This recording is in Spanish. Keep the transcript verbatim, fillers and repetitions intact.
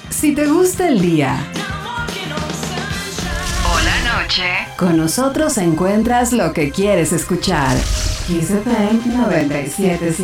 Si te gusta el día o la noche, con nosotros encuentras lo que quieres escuchar. Kiss F M noventa y siete punto siete.